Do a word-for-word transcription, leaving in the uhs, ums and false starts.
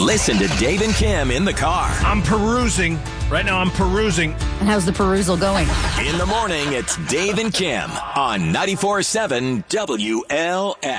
Listen to Dave and Kim in the car. I'm perusing. Right now I'm perusing. And how's the perusal going? In the morning, it's Dave and Kim on ninety-four point seven W L S.